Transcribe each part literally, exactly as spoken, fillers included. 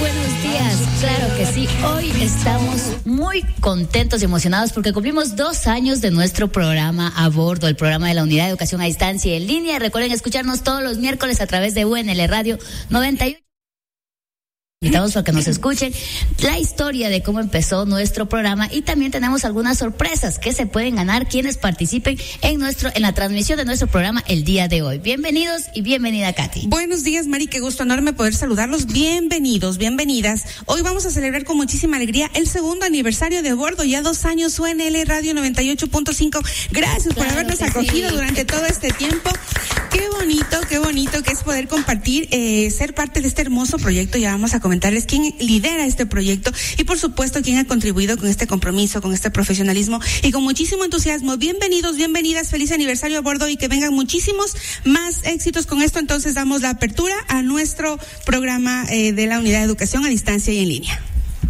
buenos días. Claro que sí, hoy estamos muy contentos y emocionados porque cumplimos dos años de nuestro programa A Bordo, el programa de la Unidad de Educación a Distancia y en línea. Recuerden escucharnos todos los miércoles a través de U N L Radio noventa y ocho. Invitamos para que nos escuchen la historia de cómo empezó nuestro programa y también tenemos algunas sorpresas que se pueden ganar quienes participen en nuestro en la transmisión de nuestro programa el día de hoy. Bienvenidos y bienvenida, Katy. Buenos días, Mari, qué gusto enorme poder saludarlos. Bienvenidos, bienvenidas. Hoy vamos a celebrar con muchísima alegría el segundo aniversario de A Bordo, ya dos años U N L Radio noventa y ocho punto cinco. Gracias claro por habernos acogido sí. durante todo este tiempo. Qué bonito, qué bonito que es poder compartir, eh, ser parte de este hermoso proyecto. Ya vamos a comentarles quién lidera este proyecto y por supuesto quién ha contribuido con este compromiso, con este profesionalismo y con muchísimo entusiasmo. Bienvenidos, bienvenidas, feliz aniversario A Bordo y que vengan muchísimos más éxitos con esto. Entonces damos la apertura a nuestro programa eh, de la Unidad de Educación a Distancia y en Línea.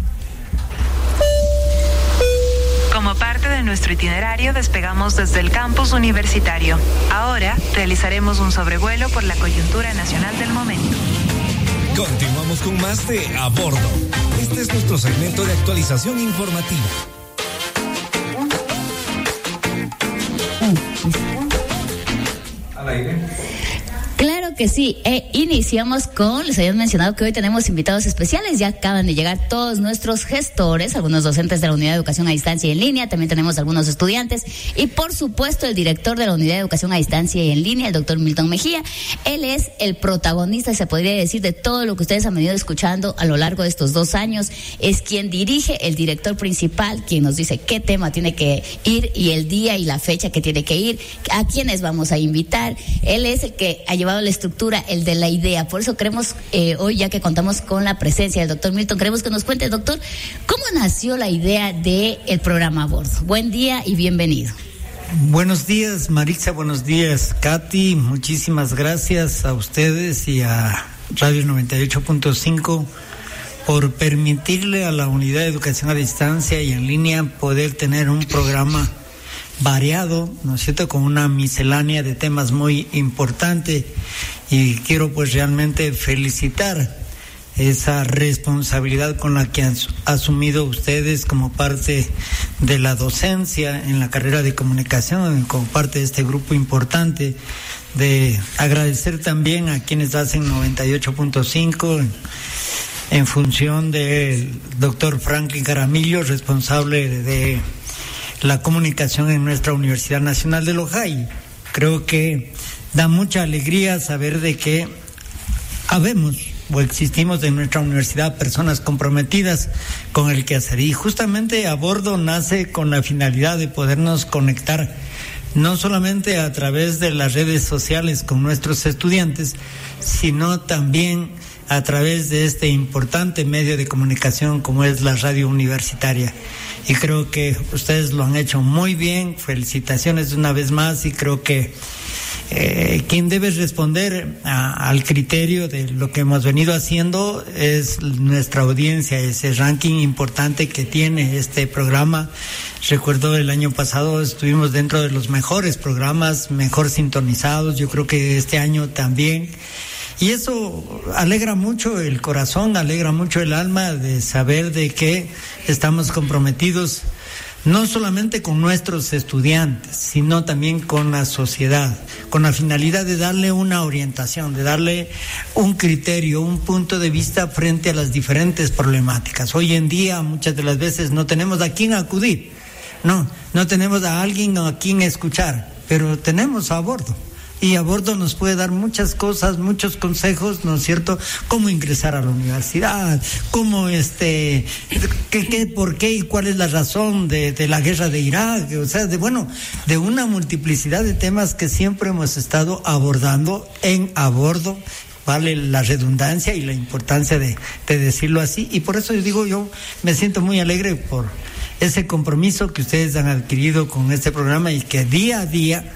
Como parte de nuestro itinerario, despegamos desde el campus universitario. Ahora realizaremos un sobrevuelo por la coyuntura nacional del momento. Continuamos con más de A Bordo. Este es nuestro segmento de actualización informativa. Al aire. Claro que sí, eh, iniciamos con, les habíamos mencionado que hoy tenemos invitados especiales, ya acaban de llegar todos nuestros gestores, algunos docentes de la Unidad de Educación a Distancia y en Línea, también tenemos algunos estudiantes y por supuesto el director de la Unidad de Educación a Distancia y en Línea, el doctor Milton Mejía. Él es el protagonista, se podría decir, de todo lo que ustedes han venido escuchando a lo largo de estos dos años, es quien dirige, el director principal, quien nos dice qué tema tiene que ir y el día y la fecha que tiene que ir, a quiénes vamos a invitar. Él es el que ha llevado la estructura, el de la idea. Por eso queremos, eh, hoy ya que contamos con la presencia del doctor Milton, queremos que nos cuente, doctor, ¿cómo nació la idea del programa A Bordo? Buen día y bienvenido. Buenos días, Maritza, buenos días, Katy, muchísimas gracias a ustedes y a Radio noventa y ocho punto cinco por permitirle a la Unidad de Educación a Distancia y en Línea poder tener un programa variado, ¿no es cierto?, con una miscelánea de temas muy importante y quiero pues realmente felicitar esa responsabilidad con la que han asumido ustedes como parte de la docencia en la carrera de comunicación, como parte de este grupo importante, de agradecer también a quienes hacen noventa y ocho punto cinco en, en función del doctor Franklin Caramillo, responsable de, de la comunicación en nuestra Universidad Nacional de Lojay. Creo que da mucha alegría saber de que habemos o existimos en nuestra universidad personas comprometidas con el quehacer y justamente A Bordo nace con la finalidad de podernos conectar no solamente a través de las redes sociales con nuestros estudiantes, sino también a través de este importante medio de comunicación como es la radio universitaria. Y creo que ustedes lo han hecho muy bien, felicitaciones una vez más y creo que eh, quien debe responder a, al criterio de lo que hemos venido haciendo es nuestra audiencia, ese ranking importante que tiene este programa. Recuerdo el año pasado estuvimos dentro de los mejores programas, mejor sintonizados, yo creo que este año también. Y eso alegra mucho el corazón, alegra mucho el alma de saber de que estamos comprometidos no solamente con nuestros estudiantes, sino también con la sociedad, con la finalidad de darle una orientación, de darle un criterio, un punto de vista frente a las diferentes problemáticas. Hoy en día muchas de las veces no tenemos a quién acudir, no, no tenemos a alguien a quien escuchar, pero tenemos A Bordo. Y A Bordo nos puede dar muchas cosas, muchos consejos, ¿no es cierto? Cómo ingresar a la universidad, cómo este, qué, qué, por qué y cuál es la razón de, de la guerra de Irak, o sea, de bueno, de una multiplicidad de temas que siempre hemos estado abordando en A Bordo. Vale la redundancia y la importancia de, de decirlo así, y por eso yo digo, yo me siento muy alegre por ese compromiso que ustedes han adquirido con este programa y que día a día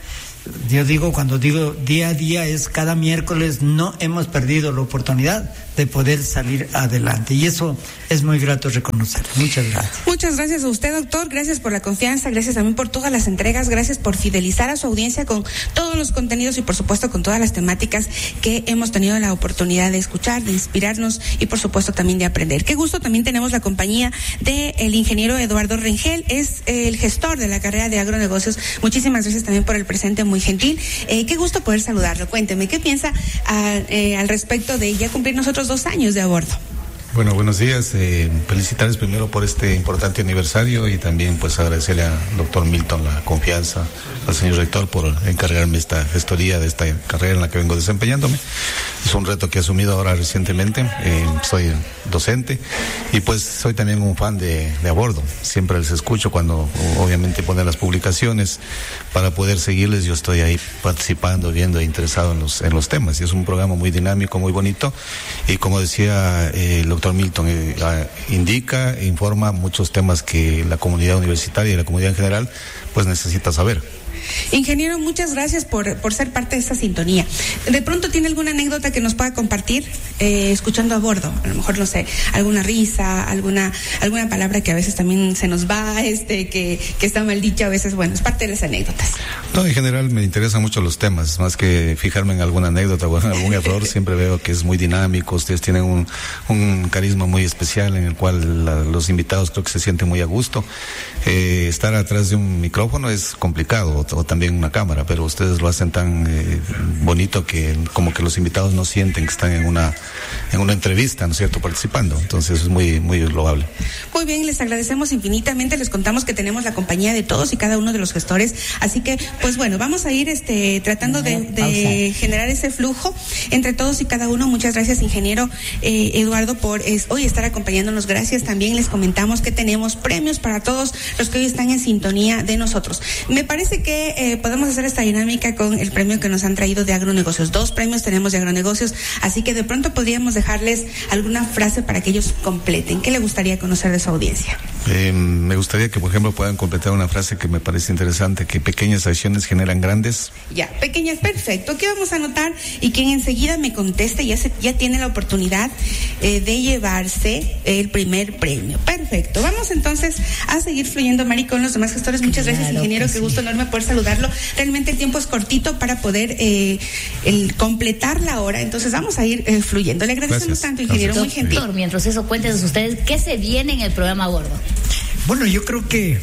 yo digo, cuando digo día a día, es cada miércoles, no hemos perdido la oportunidad de poder salir adelante. Y eso es muy grato reconocer. Muchas gracias. Muchas gracias a usted, doctor. Gracias por la confianza. Gracias también por todas las entregas. Gracias por fidelizar a su audiencia con todos los contenidos y, por supuesto, con todas las temáticas que hemos tenido la oportunidad de escuchar, de inspirarnos y, por supuesto, también de aprender. Qué gusto. También tenemos la compañía del ingeniero Eduardo Rengel. Es el gestor de la carrera de agronegocios. Muchísimas gracias también por el presente, muy gentil. Eh, qué gusto poder saludarlo. Cuénteme, ¿qué piensa a, eh, al respecto de ya cumplir nosotros dos años de a bordo? Bueno, buenos días. Eh, felicitarles primero por este importante aniversario y también pues agradecerle al doctor Milton la confianza, al señor rector por encargarme esta gestoría de esta carrera en la que vengo desempeñándome. Es un reto que he asumido ahora recientemente. Eh, soy docente y pues soy también un fan de, de a bordo. Siempre les escucho cuando obviamente ponen las publicaciones para poder seguirles. Yo estoy ahí participando, viendo e interesado en los, en los temas. Y es un programa muy dinámico, muy bonito. Y como decía eh, el doctor Milton, eh, indica e informa muchos temas que la comunidad universitaria y la comunidad en general pues necesita saber. Ingeniero, muchas gracias por, por ser parte de esta sintonía. ¿De pronto tiene alguna anécdota que nos pueda compartir eh, escuchando a bordo? A lo mejor, no sé, alguna risa, alguna alguna palabra que a veces también se nos va, este que, que está mal dicha a veces. Bueno, es parte de las anécdotas. No, en general me interesan mucho los temas, más que fijarme en alguna anécdota o en algún error. Siempre veo que es muy dinámico. Ustedes tienen un, un carisma muy especial en el cual la, los invitados creo que se sienten muy a gusto. Eh, estar atrás de un micrófono es complicado, o, o también una cámara, pero ustedes lo hacen tan eh, bonito que como que los invitados no sienten que están en una en una entrevista, ¿no es cierto?, participando. Entonces es muy muy loable. Muy bien, les agradecemos infinitamente. Les contamos que tenemos la compañía de todos y cada uno de los gestores, así que pues bueno, vamos a ir este tratando de, de generar ese flujo entre todos y cada uno. Muchas gracias, ingeniero eh, Eduardo, por es, hoy estar acompañándonos. Gracias. También les comentamos que tenemos premios para todos los que hoy están en sintonía de nosotros. Me parece que eh, podemos hacer esta dinámica con el premio que nos han traído de agronegocios. Dos premios tenemos de agronegocios, así que de pronto podríamos dejarles alguna frase para que ellos completen. ¿Qué le gustaría conocer de su audiencia? Eh, me gustaría que, por ejemplo, puedan completar una frase que me parece interesante, que pequeñas acciones generan grandes. Ya, pequeñas, perfecto. Aquí vamos a anotar y quien enseguida me conteste ya se, ya tiene la oportunidad eh, de llevarse el primer premio. Perfecto. Vamos entonces a seguir fluyendo, Mari, con los demás gestores. Muchas claro gracias, ingeniero. Qué sí. gusto enorme poder saludarlo. Realmente el tiempo es cortito para poder eh, el completar la hora. Entonces vamos a ir eh, fluyendo. Le agradecemos gracias. tanto, ingeniero. Gracias. Muy gentil. Doctor, mientras eso, cuéntenos ustedes qué se viene en el programa a bordo. Bueno, yo creo que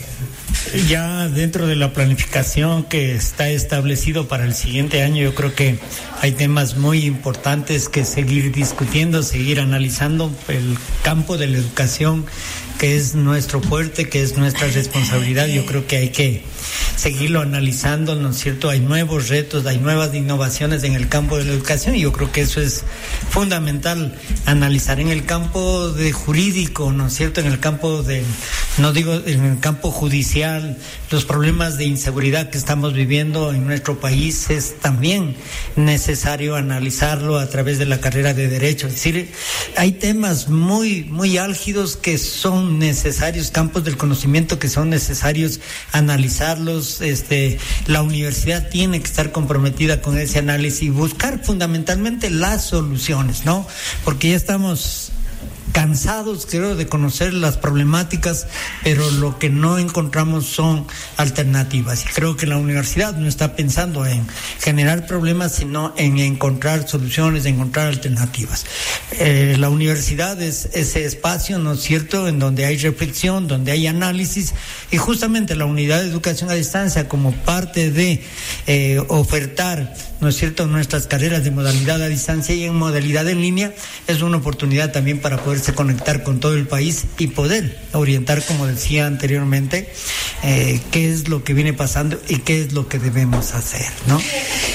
ya dentro de la planificación que está establecido para el siguiente año, yo creo que hay temas muy importantes que seguir discutiendo, seguir analizando. El campo de la educación, que es nuestro fuerte, que es nuestra responsabilidad, yo creo que hay que seguirlo analizando, ¿no es cierto? Hay nuevos retos, hay nuevas innovaciones en el campo de la educación y yo creo que eso es fundamental analizar. En el campo de jurídico, ¿no es cierto? En el campo de, no digo, en el campo judicial, los problemas de inseguridad que estamos viviendo en nuestro país es también necesario analizarlo a través de la carrera de Derecho. Es decir, hay temas muy, muy álgidos que son necesarios, campos del conocimiento que son necesarios analizarlos. Este, la universidad tiene que estar comprometida con ese análisis y buscar fundamentalmente las soluciones, ¿no? Porque ya estamos cansados, creo, de conocer las problemáticas, pero lo que no encontramos son alternativas. Y creo que la universidad no está pensando en generar problemas, sino en encontrar soluciones, en encontrar alternativas. Eh, la universidad es ese espacio, ¿no es cierto?, en donde hay reflexión, donde hay análisis, y justamente la unidad de educación a distancia, como parte de eh, ofertar, ¿no es cierto?, nuestras carreras de modalidad a distancia y en modalidad en línea, es una oportunidad también para poderse conectar con todo el país y poder orientar, como decía anteriormente, eh, qué es lo que viene pasando y qué es lo que debemos hacer, ¿no? Perfecto.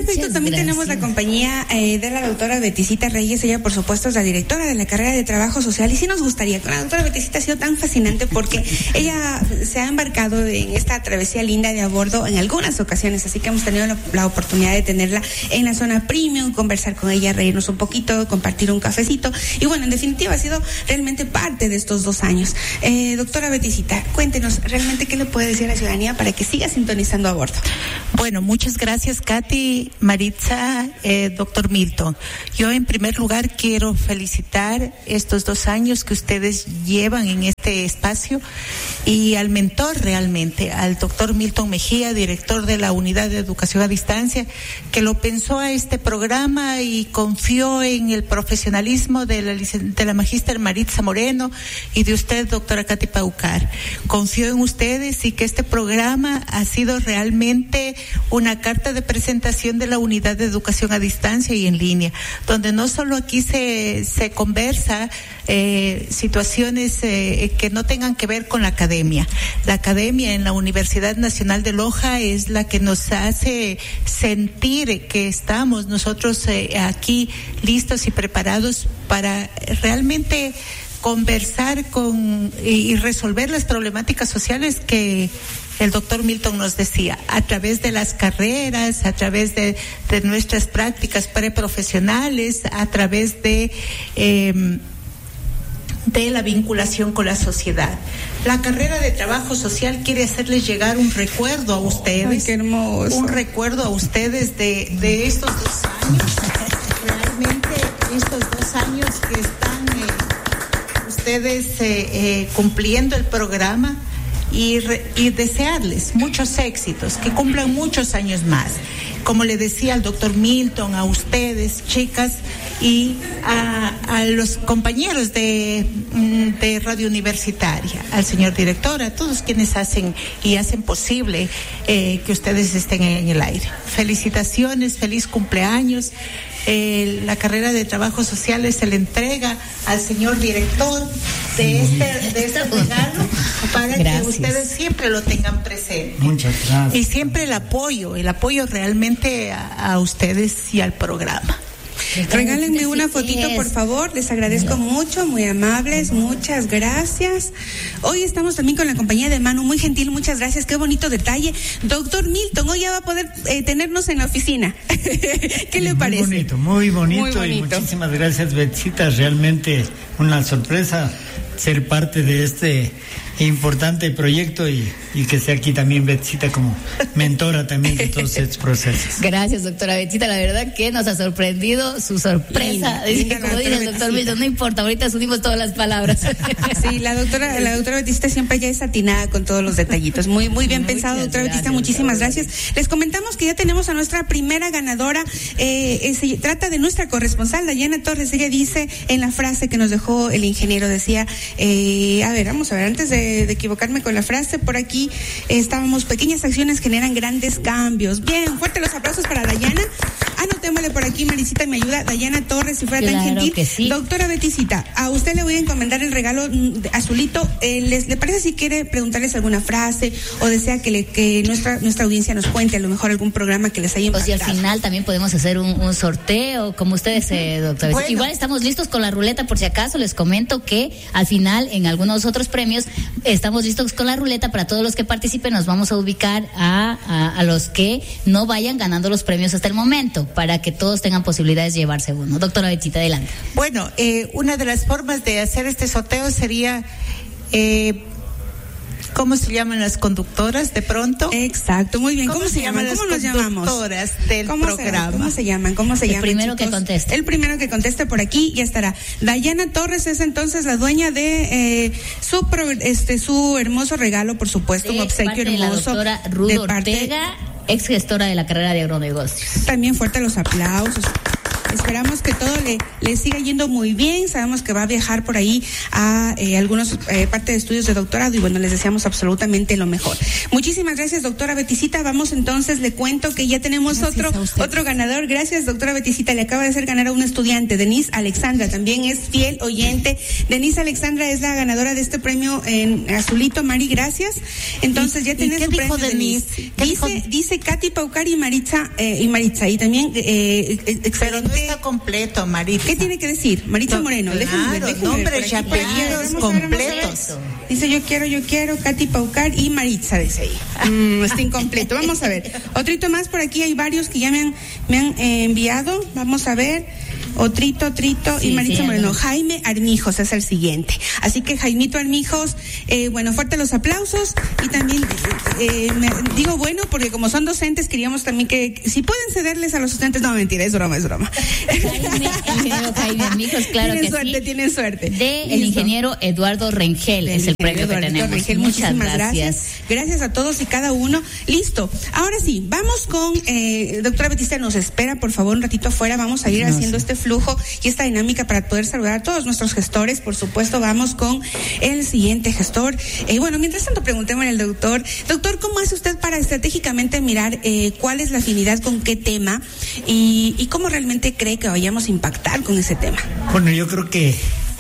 Perfecto, Muchas también gracias. tenemos la compañía eh, de la doctora Betisita Reyes. Ella, por supuesto, es la directora de la carrera de Trabajo Social. Y sí nos gustaría, la doctora Betisita ha sido tan fascinante porque ella se ha embarcado en esta travesía linda de a bordo en algunas ocasiones, así que hemos tenido la, la oportunidad de tenerla en la zona premium, conversar con ella, reírnos un poquito, compartir un cafecito. Y bueno, en definitiva, ha sido realmente parte de estos dos años. Eh, doctora Betisita, cuéntenos realmente qué le puede decir a la ciudadanía para que siga sintonizando a bordo. Bueno, muchas gracias, Katy, Maritza, eh, doctor Milton. Yo, en primer lugar, quiero felicitar estos dos años que ustedes llevan en este espacio y al mentor realmente, al doctor Milton Mejía, director de la Unidad de Educación a Distancia, que lo pensó a este programa y confió en el profesionalismo de la, de la magíster Maritza Moreno y de usted, doctora Katy Paucar. Confió en ustedes y que este programa ha sido realmente una carta de presentación de la Unidad de Educación a Distancia y en línea, donde no solo aquí se, se conversa eh, situaciones eh, que no tengan que ver con la academia. La academia en la Universidad Nacional de Loja es la que nos hace sentir que estamos nosotros eh, aquí listos y preparados para realmente conversar con y resolver las problemáticas sociales que el doctor Milton nos decía, a través de las carreras, a través de, de nuestras prácticas preprofesionales, a través de eh, de la vinculación con la sociedad. La carrera de trabajo social quiere hacerles llegar un recuerdo a ustedes. Ay, qué hermoso. Un recuerdo a ustedes de, de estos dos años. Realmente estos dos años que están eh, ustedes eh, eh, cumpliendo el programa y, re, y desearles muchos éxitos, que cumplan muchos años más. Como le decía al doctor Milton, a ustedes, chicas, y a, a los compañeros de, de Radio Universitaria, al señor director, a todos quienes hacen y hacen posible eh, que ustedes estén en el aire. Felicitaciones, feliz cumpleaños. Eh, la carrera de trabajo social se le entrega al señor director de este, de este regalo para gracias. Que ustedes siempre lo tengan presente. Muchas gracias. Y siempre el apoyo, el apoyo realmente a, a ustedes y al programa. Regálenme una fotito, por favor. Les agradezco mucho, muy amables, muchas gracias. Hoy estamos también con la compañía de Manu, muy gentil, muchas gracias, qué bonito detalle. Doctor Milton, hoy ya va a poder eh, tenernos en la oficina. ¿Qué le muy parece? Bonito, muy bonito, muy bonito. Y muchísimas gracias, Betsita. Realmente una sorpresa ser parte de este importante proyecto y, y que sea aquí también Betsita como mentora también de todos estos procesos. Gracias, doctora Betsita, la verdad que nos ha sorprendido su sorpresa. Linda, linda, como dice el doctor Milton, no importa, ahorita unimos todas las palabras. Sí, la doctora, la doctora Betsita siempre ya es atinada con todos los detallitos. Muy, muy bien Muchas pensado, doctora Betsita, muchísimas gracias. Les comentamos que ya tenemos a nuestra primera ganadora, eh, se trata de nuestra corresponsal, Dayana Torres. Ella dice en la frase que nos dejó el ingeniero, decía, eh, a ver, vamos a ver, antes de de equivocarme con la frase, por aquí eh, estábamos, pequeñas acciones generan grandes cambios. Bien, fuerte los aplausos para Dayana. Anotémosle por aquí, Maricita me ayuda, Dayana Torres, si fuera claro tan gentil. Que sí. Doctora Betisita, a usted le voy a encomendar el regalo azulito. Eh, les, ¿Le parece si quiere preguntarles alguna frase o desea que, le, que nuestra nuestra audiencia nos cuente a lo mejor algún programa que les haya impactado? O si al final también podemos hacer un, un sorteo, como ustedes, eh, doctora. Bueno. Igual estamos listos con la ruleta, por si acaso les comento que al final en algunos otros premios estamos listos con la ruleta. Para todos los que participen nos vamos a ubicar a, a, a los que no vayan ganando los premios hasta el momento, para que todos tengan posibilidades de llevarse uno. Doctora Betsita, adelante. Bueno, eh, una de las formas de hacer este sorteo sería, eh, ¿cómo se llaman las conductoras de pronto? Exacto, muy bien. ¿Cómo, ¿Cómo se llaman? ¿Cómo nos llamamos? Conductoras del ¿Cómo programa. Se, ¿Cómo se llaman? ¿Cómo se el llaman? El primero chicos? que conteste. El primero que conteste por aquí ya estará. Dayana Torres es entonces la dueña de eh, su pro, este su hermoso regalo, por supuesto, de un obsequio parte hermoso. De la doctora Ruth Ortega, ex gestora de la carrera de agronegocios. También fuerte los aplausos. Esperamos que todo le, le siga yendo muy bien. Sabemos que va a viajar por ahí a eh, algunos eh, parte de estudios de doctorado y bueno, les deseamos absolutamente lo mejor. Muchísimas gracias, doctora Beticita. Vamos entonces, le cuento que ya tenemos gracias otro otro ganador. Gracias, doctora Beticita. Le acaba de hacer ganar a un estudiante, Denise Alexandra, también es fiel oyente. Denise Alexandra es la ganadora de este premio en azulito. Mari, gracias. Entonces ya tenés su premio, Denise. Dice, dice Katy Paucar y Maritza, eh, y Maritza, y también eh, excelente. Pero no está completo, Maritza. ¿Qué tiene que decir? Maritza Moreno, claro, déjenme ver, déjenme nombres y apellidos completos. Dice yo quiero, yo quiero, Katy Paucar y Maritza, dice ahí. Mm, está incompleto. Vamos a ver. Otrito más por aquí, hay varios que ya me han, me han eh, enviado. Vamos a ver. Otrito, Trito sí, y Maritza sí, Moreno. Jaime Armijos es el siguiente. Así que Jaimito Armijos, eh, bueno, fuerte los aplausos y también eh, me, digo bueno porque como son docentes queríamos también que si pueden cederles a los estudiantes, no mentira, es broma, es broma. Jaime, el ingeniero Jaime Armijos, claro tienen que suerte, sí. Tienen suerte, De el ingeniero Eduardo Rengel es el premio que tenemos. Rengel, muchas muchísimas gracias. gracias. Gracias a todos y cada uno. Listo. Ahora sí, vamos con eh, doctora Betista, nos espera por favor un ratito afuera, vamos a ir no, haciendo sí. este flujo y esta dinámica para poder saludar a todos nuestros gestores. Por supuesto, vamos con el siguiente gestor. Eh, bueno, mientras tanto, preguntémosle al doctor. Doctor, ¿cómo hace usted para estratégicamente mirar eh, cuál es la afinidad con qué tema y, y cómo realmente cree que vayamos a impactar con ese tema? Bueno, yo creo que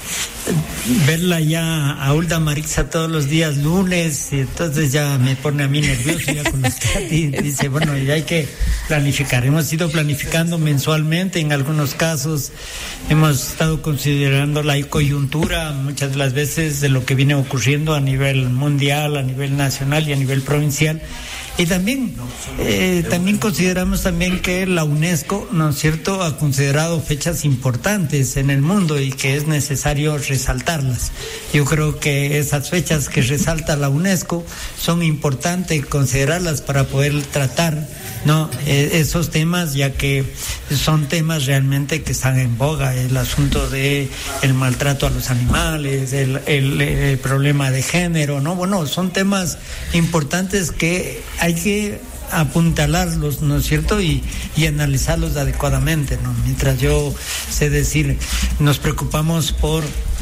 verla ya a Hulda Maritza todos los días lunes, y entonces ya me pone a mí nervioso ya con los Katy. Dice, bueno, ya hay que planificar. Hemos ido planificando mensualmente, en algunos casos hemos estado considerando la coyuntura muchas de las veces de lo que viene ocurriendo a nivel mundial, a nivel nacional y a nivel provincial. Y también, eh, también consideramos también que la UNESCO, ¿no es cierto?, ha considerado fechas importantes en el mundo y que es necesario resaltarlas. Yo creo que esas fechas que resalta la UNESCO son importantes considerarlas para poder tratar, ¿no?, eh, esos temas, ya que son temas realmente que están en boga. El asunto de el maltrato a los animales, el, el, el problema de género, ¿no? Bueno, son temas importantes que hay que apuntalarlos, ¿no es cierto? Y, y analizarlos adecuadamente, ¿no? Mientras yo sé decir, nos preocupamos por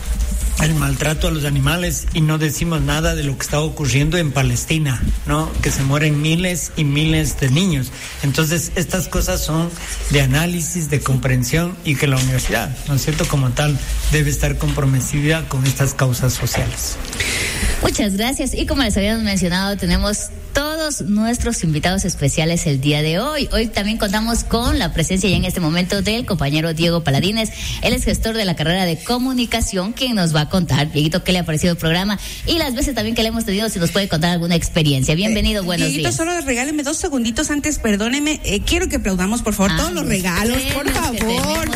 el maltrato a los animales y no decimos nada de lo que está ocurriendo en Palestina, ¿no? Que se mueren miles y miles de niños. Entonces, estas cosas son de análisis, de comprensión y que la universidad, ¿no es cierto?, como tal, debe estar comprometida con estas causas sociales. Muchas gracias. Y como les habíamos mencionado, tenemos todos nuestros invitados especiales el día de hoy. Hoy también contamos con la presencia ya en este momento del compañero Diego Paladines. Él es gestor de la carrera de comunicación, quien nos va a contar, Dieguito, qué le ha parecido el programa y las veces también que le hemos tenido, si nos puede contar alguna experiencia. Bienvenido, eh, buenos Dieguito, días. Solo regáleme dos segunditos antes, perdóneme. Eh, quiero que aplaudamos, por favor, ah, todos los regalos, por favor.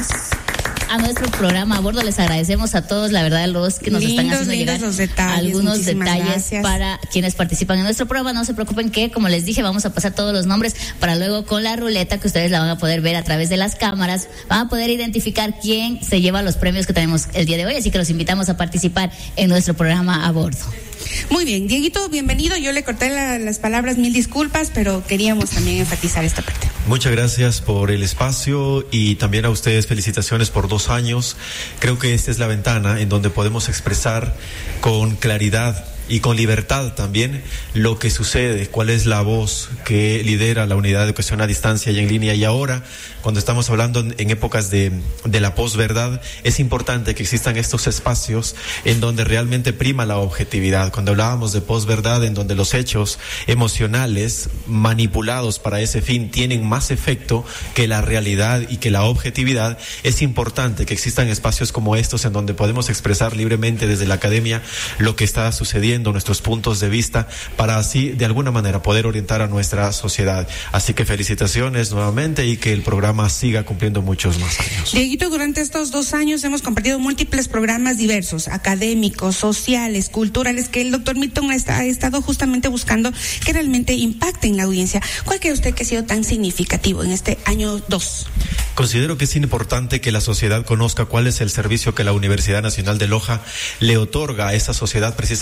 A nuestro programa a bordo les agradecemos a todos, la verdad, los que nos lindos, están haciendo llegar los detalles, algunos detalles gracias. Para quienes participan en nuestro programa. No se preocupen que, como les dije, vamos a pasar todos los nombres para luego con la ruleta que ustedes la van a poder ver a través de las cámaras, van a poder identificar quién se lleva los premios que tenemos el día de hoy, así que los invitamos a participar en nuestro programa a bordo. Muy bien, Dieguito, bienvenido. Yo le corté la, las palabras, mil disculpas, pero queríamos también enfatizar esta parte. Muchas gracias por el espacio y también a ustedes felicitaciones por dos años. Creo que esta es la ventana en donde podemos expresar con claridad y con libertad también lo que sucede, cuál es la voz que lidera la unidad de educación a distancia y en línea. Y ahora, cuando estamos hablando en, en épocas de, de la posverdad, es importante que existan estos espacios en donde realmente prima la objetividad. Cuando hablábamos de posverdad, en donde los hechos emocionales manipulados para ese fin tienen más efecto que la realidad y que la objetividad, es importante que existan espacios como estos en donde podemos expresar libremente desde la academia lo que está sucediendo, nuestros puntos de vista, para así de alguna manera poder orientar a nuestra sociedad. Así que felicitaciones nuevamente y que el programa siga cumpliendo muchos más años. Dieguito, durante estos dos años hemos compartido múltiples programas diversos, académicos, sociales, culturales, que el doctor Milton ha estado justamente buscando que realmente impacten la audiencia. ¿Cuál cree usted que ha sido tan significativo en este año dos? Considero que es importante que la sociedad conozca cuál es el servicio que la Universidad Nacional de Loja le otorga a esa sociedad precisamente a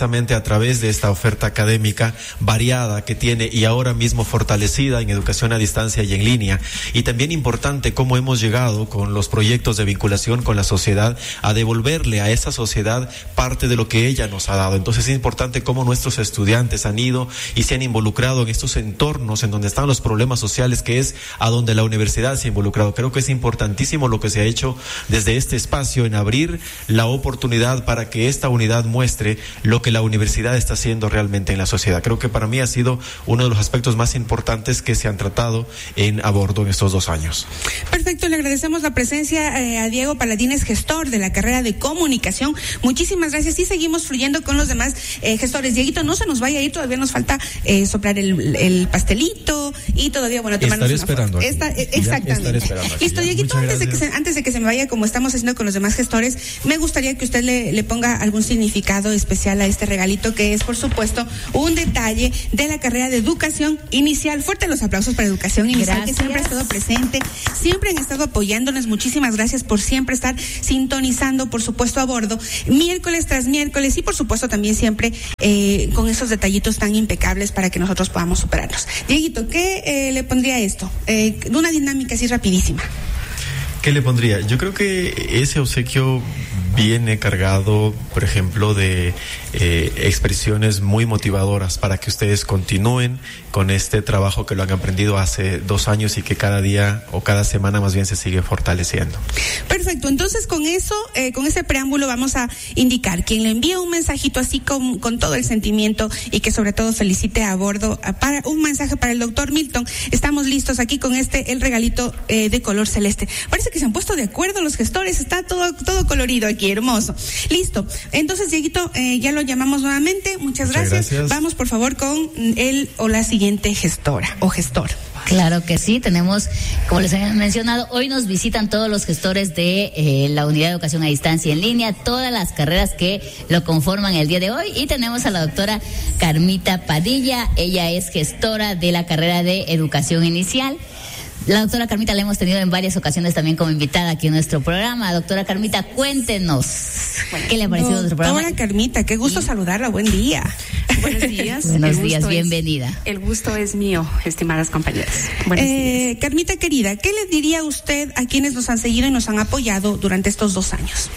través de esta oferta académica variada que tiene y ahora mismo fortalecida en educación a distancia y en línea. Y también importante cómo hemos llegado con los proyectos de vinculación con la sociedad a devolverle a esa sociedad parte de lo que ella nos ha dado. Entonces es importante cómo nuestros estudiantes han ido y se han involucrado en estos entornos en donde están los problemas sociales, que es a donde la universidad se ha involucrado. Creo que es importantísimo lo que se ha hecho desde este espacio en abrir la oportunidad para que esta unidad muestre lo que la universidad está haciendo realmente en la sociedad. Creo que para mí ha sido uno de los aspectos más importantes que se han tratado en A Bordo en estos dos años. Perfecto, le agradecemos la presencia eh, a Diego Paladines, gestor de la carrera de comunicación. Muchísimas gracias y seguimos fluyendo con los demás eh, gestores. Dieguito, no se nos vaya a ir, todavía nos falta eh, soplar el, el pastelito y todavía, bueno, tomarnos Estaré esperando. Esta, eh, exactamente. Esperando aquí, Listo, Dieguito, antes de, que se, antes de que se me vaya, como estamos haciendo con los demás gestores, me gustaría que usted le, le ponga algún significado especial a este regalito, que es, por supuesto, un detalle de la carrera de educación inicial. Fuerte los aplausos para educación inicial, gracias, que siempre ha estado presente, siempre han estado apoyándonos. Muchísimas gracias por siempre estar sintonizando, por supuesto, A Bordo, miércoles tras miércoles, y por supuesto también siempre eh, con esos detallitos tan impecables para que nosotros podamos superarnos. Dieguito, ¿qué eh, le pondría a esto? Eh, una dinámica así rapidísima. ¿Qué le pondría? Yo creo que ese obsequio viene cargado, por ejemplo, de eh, expresiones muy motivadoras para que ustedes continúen con este trabajo que lo han aprendido hace dos años y que cada día o cada semana más bien se sigue fortaleciendo. Perfecto, entonces con eso, eh, con ese preámbulo vamos a indicar quien le envíe un mensajito así con, con todo el sentimiento y que sobre todo felicite a Bordo, a, para un mensaje para el doctor Milton. Estamos listos aquí con este, el regalito eh, de color celeste. Parece que se han puesto de acuerdo los gestores, está todo, todo colorido aquí, hermoso. Listo, entonces Dieguito, eh, ya lo llamamos nuevamente, muchas, muchas gracias. gracias. Vamos por favor con él o la siguiente gestora o gestor. Claro que sí, tenemos, como les había mencionado, hoy nos visitan todos los gestores de eh, la Unidad de Educación a Distancia en Línea, todas las carreras que lo conforman el día de hoy, y tenemos a la doctora Carmita Padilla, ella es gestora de la carrera de Educación Inicial. La doctora Carmita la hemos tenido en varias ocasiones también como invitada aquí en nuestro programa. Doctora Carmita, cuéntenos, bueno, ¿qué le ha parecido no, nuestro programa? Doctora Carmita, qué gusto sí. saludarla, buen día. Buenos días. Buenos días, bienvenida. Es, el gusto es mío, estimadas compañeras. Buenos eh, días. Carmita querida, ¿qué le diría usted a quienes nos han seguido y nos han apoyado durante estos dos años?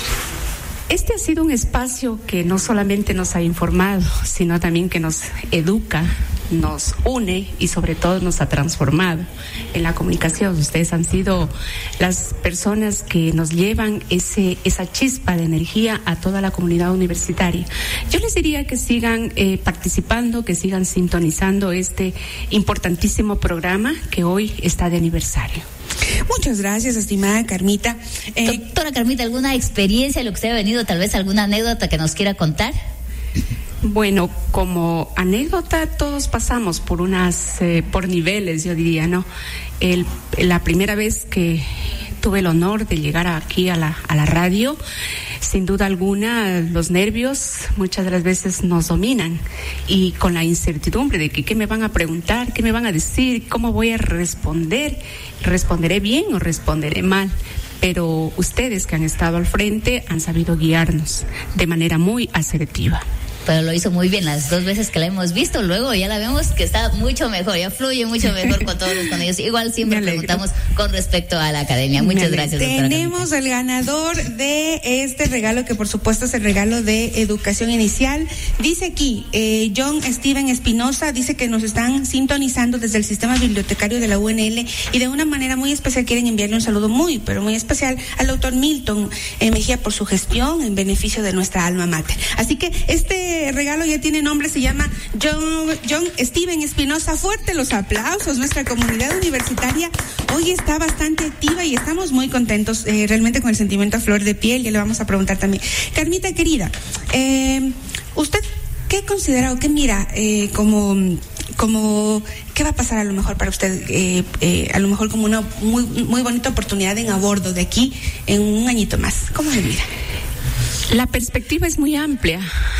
Este ha sido un espacio que no solamente nos ha informado, sino también que nos educa, nos une y sobre todo nos ha transformado en la comunicación. Ustedes han sido las personas que nos llevan ese esa chispa de energía a toda la comunidad universitaria. Yo les diría que sigan eh, participando, que sigan sintonizando este importantísimo programa que hoy está de aniversario. Muchas gracias, estimada Carmita. Eh, Doctora Carmita, ¿alguna experiencia de lo que usted ha venido, tal vez alguna anécdota que nos quiera contar? Bueno, como anécdota, todos pasamos por unas, eh, por niveles, yo diría, ¿no? El, la primera vez que tuve el honor de llegar aquí a la, a la radio, sin duda alguna, los nervios muchas de las veces nos dominan, y con la incertidumbre de que qué me van a preguntar, qué me van a decir, cómo voy a responder, responderé bien o responderé mal. Pero ustedes que han estado al frente han sabido guiarnos de manera muy asertiva. Pero lo hizo muy bien las dos veces que la hemos visto, luego ya la vemos que está mucho mejor, ya fluye mucho mejor con todos los con ellos. Igual siempre preguntamos con respecto a la academia. Muchas gracias, doctora. Tenemos el ganador de este regalo, que por supuesto es el regalo de Educación Inicial. Dice aquí, eh, John Steven Espinosa, dice que nos están sintonizando desde el sistema bibliotecario de la U N L y de una manera muy especial quieren enviarle un saludo muy, pero muy especial al doctor Milton eh, Mejía por su gestión en beneficio de nuestra alma mater. Así que este regalo ya tiene nombre, se llama John, John Steven Espinosa. Fuerte los aplausos. Nuestra comunidad universitaria hoy está bastante activa y estamos muy contentos, eh, realmente con el sentimiento a flor de piel. Ya le vamos a preguntar también. Carmita querida, eh, ¿usted qué considera o qué mira eh, como, como qué va a pasar a lo mejor para usted, eh, eh, a lo mejor como una muy, muy bonita oportunidad en A Bordo de aquí en un añito más? ¿Cómo le mira? La perspectiva es muy amplia.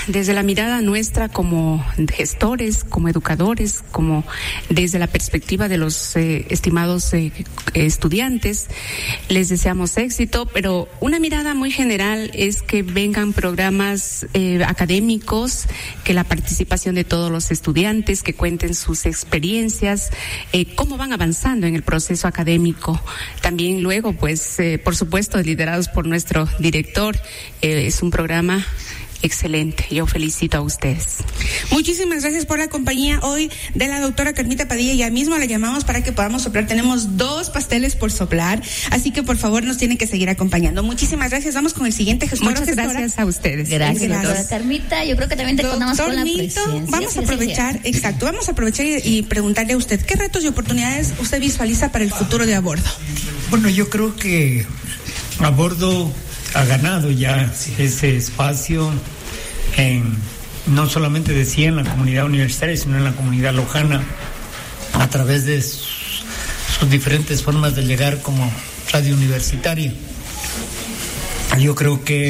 desde la mirada nuestra como gestores, como educadores, como desde la perspectiva de los eh, estimados eh, estudiantes, les deseamos éxito, pero una mirada muy general es que vengan programas eh, académicos, que la participación de todos los estudiantes, que cuenten sus experiencias, eh, cómo van avanzando en el proceso académico. También luego, pues, eh, por supuesto, liderados por nuestro director, eh, es un programa excelente. Yo felicito a ustedes. Muchísimas gracias por la compañía hoy de la doctora Carmita Padilla. Ya mismo la llamamos para que podamos soplar. Tenemos dos pasteles por soplar, así que por favor nos tienen que seguir acompañando. Muchísimas gracias. Vamos con el siguiente gestor. Muchas gracias a ustedes. Gracias, gracias, doctora Carmita. Yo creo que también te contamos con la presencia. Vamos a aprovechar, exacto, vamos a aprovechar y, y preguntarle a usted, ¿qué retos y oportunidades usted visualiza para el futuro de Abordo? Bueno, yo creo que Abordo ha ganado ya ese espacio en, no solamente decía en la comunidad universitaria, sino en la comunidad lojana, a través de sus, sus diferentes formas de llegar como radio universitaria. Yo creo que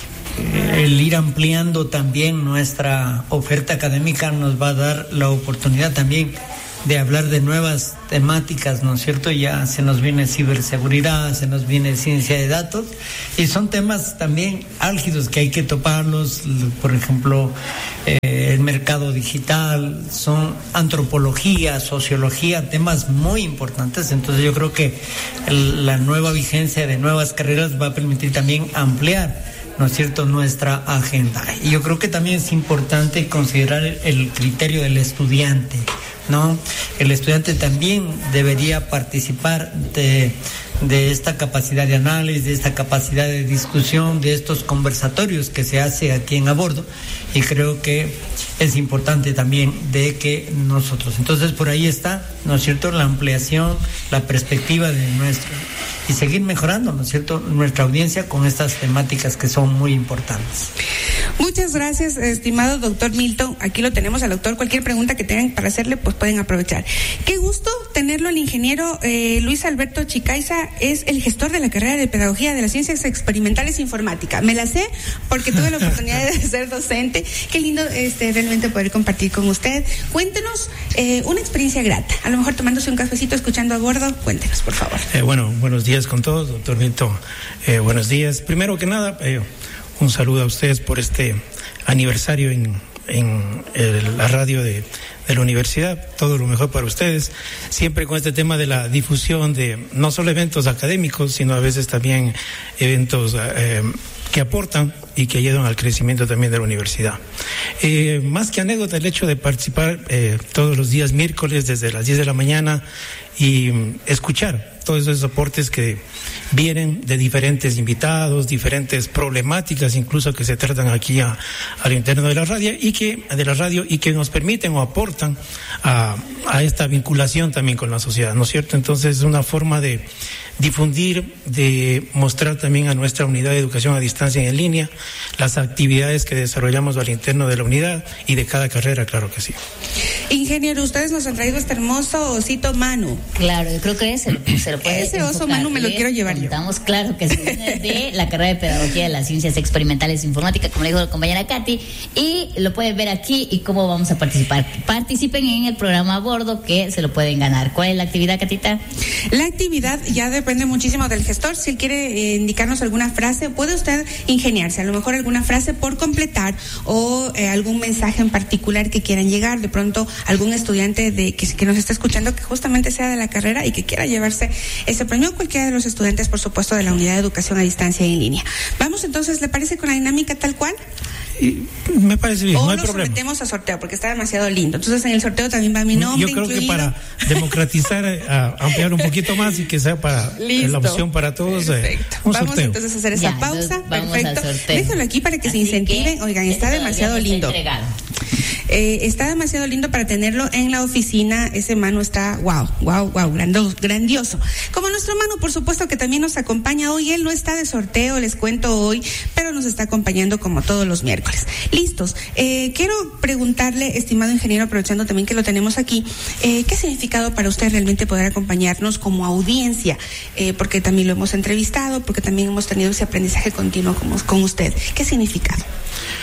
eh, el ir ampliando también nuestra oferta académica nos va a dar la oportunidad también de hablar de nuevas temáticas, ¿no es cierto? Ya se nos viene ciberseguridad, se nos viene ciencia de datos, y son temas también álgidos que hay que toparlos, por ejemplo, eh, el mercado digital, son antropología, sociología, temas muy importantes. Entonces yo creo que el, la nueva vigencia de nuevas carreras va a permitir también ampliar, ¿no es cierto?, nuestra agenda. Y yo creo que también es importante considerar el criterio del estudiante, ¿no? El estudiante también debería participar de, de esta capacidad de análisis, de esta capacidad de discusión, de estos conversatorios que se hace aquí en Abordo, y creo que es importante también de que nosotros, entonces por ahí está, ¿no es cierto?, la ampliación, la perspectiva de nuestro, y seguir mejorando, ¿no es cierto?, nuestra audiencia con estas temáticas que son muy importantes. Muchas gracias, estimado doctor Milton. Aquí lo tenemos al doctor. Cualquier pregunta que tengan para hacerle, pues pueden aprovechar. Qué gusto tenerlo, el ingeniero eh, Luis Alberto Chicaiza. Es el gestor de la carrera de Pedagogía de las Ciencias Experimentales e Informática. Me la sé porque tuve la oportunidad de ser docente. Qué lindo este realmente poder compartir con usted. Cuéntenos eh, una experiencia grata. A lo mejor tomándose un cafecito, escuchando Abordo. Cuéntenos, por favor. Eh, bueno, buenos días con todos, doctor Milton. Eh, buenos días. Primero que nada, eh, un saludo a ustedes por este aniversario en, en el, la radio de, de la universidad. Todo lo mejor para ustedes. Siempre con este tema de la difusión de no solo eventos académicos, sino a veces también eventos eh, que aportan y que ayudan al crecimiento también de la universidad. Eh, más que anécdota, el hecho de participar eh, todos los días miércoles desde las diez de la mañana y escuchar todos esos aportes que vienen de diferentes invitados, diferentes problemáticas incluso que se tratan aquí a, al interno de la radio y que de la radio y que nos permiten o aportan a, a esta vinculación también con la sociedad, ¿no es cierto? Entonces es una forma de difundir, de mostrar también a nuestra unidad de educación a distancia y en línea las actividades que desarrollamos al interno de la unidad y de cada carrera, claro que sí. Ingeniero, ustedes nos han traído este hermoso osito Manu. Claro, yo creo que ese se lo puede Ese oso Manu me lo quiero llevar yo. Estamos claro que se viene de la carrera de Pedagogía de las Ciencias Experimentales e Informática, como le dijo la compañera Katy, y lo pueden ver aquí y cómo vamos a participar. Participen en el programa Abordo que se lo pueden ganar. ¿Cuál es la actividad, Katita? La actividad ya depende muchísimo del gestor. Si él quiere eh, indicarnos alguna frase, puede usted ingeniarse, a lo mejor alguna frase por completar o eh, algún mensaje en particular que quieran llegar, de pronto algún estudiante de que, que nos está escuchando que justamente sea de la carrera y que quiera llevarse ese premio, cualquiera de los estudiantes, por supuesto, de la unidad de educación a distancia y en línea. Vamos entonces, ¿le parece con la dinámica tal cual? Y me parece bien, o no hay lo problema. sometemos a sorteo porque está demasiado lindo. Entonces en el sorteo también va mi nombre. Yo creo incluido. que para democratizar, a ampliar un poquito más y que sea para la opción para todos. Perfecto. Un vamos sorteo. entonces a hacer esa Ya, pausa. vamos Perfecto. al sorteo. Déjalo aquí para que Así se incentiven. que Oigan, está demasiado lindo. Eh, está demasiado lindo para tenerlo en la oficina. Ese Manu está wow, wow, wow, grandioso, grandioso. Como nuestro Manu, por supuesto, que también nos acompaña hoy. Él no está de sorteo, les cuento hoy, pero nos está acompañando como todos los miércoles. Listos. Eh, quiero preguntarle, estimado ingeniero, aprovechando también que lo tenemos aquí, eh, ¿qué significado para usted realmente poder acompañarnos como audiencia? Eh, porque también lo hemos entrevistado, porque también hemos tenido ese aprendizaje continuo con, con usted. ¿Qué significado?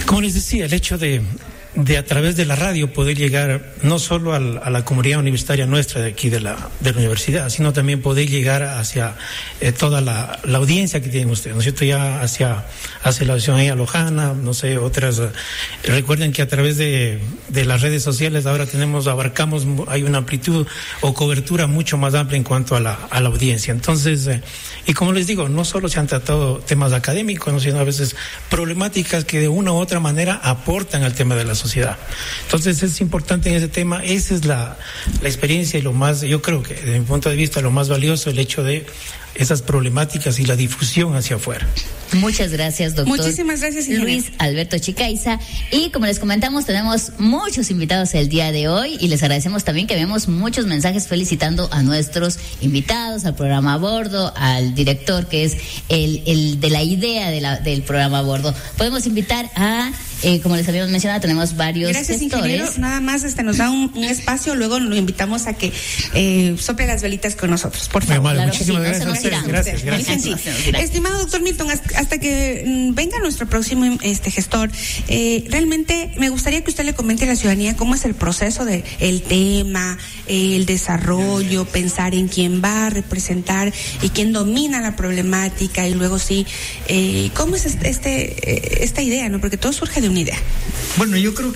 Como les decía, el hecho de, de a través de la radio poder llegar no solo al, a la comunidad universitaria nuestra de aquí de la, de la universidad, sino también poder llegar hacia eh, toda la, la audiencia que tienen ustedes, ¿no es cierto? Ya hacia, hacia la ciudadanía lojana, no sé, otras. Eh, recuerden que a través de, de las redes sociales ahora tenemos, abarcamos, hay una amplitud o cobertura mucho más amplia en cuanto a la, a la audiencia. Entonces, eh, y como les digo, no solo se han tratado temas académicos, ¿no? Sino a veces problemáticas que de una u otra manera aportan al tema de la sociedad. Entonces es importante en ese tema, esa es la, la experiencia y lo más, yo creo que desde mi punto de vista lo más valioso, el hecho de esas problemáticas y la difusión hacia afuera. Muchas gracias, doctor. Muchísimas gracias, ingeniero Luis Alberto Chicaiza. Y como les comentamos, tenemos muchos invitados el día de hoy y les agradecemos también que vemos muchos mensajes felicitando a nuestros invitados, al programa a bordo, al director que es el, el de la idea de la, del programa a bordo. Podemos invitar a, eh, como les habíamos mencionado, tenemos varios Gracias, gestores. ingeniero. Nada más este, nos da un, un espacio, luego lo invitamos a que eh, sople las velitas con nosotros, por favor. Claro, muchísimas sí, gracias, no gracias, gracias, gracias, gracias. Estimado doctor Milton, hasta que mm, venga nuestro próximo este gestor, eh, realmente me gustaría que usted le comente a la ciudadanía cómo es el proceso de el tema, eh, el desarrollo, pensar en quién va a representar y quién domina la problemática, y luego sí, eh, cómo es este, este esta idea, ¿no? Porque todo surge de una idea. Bueno, yo creo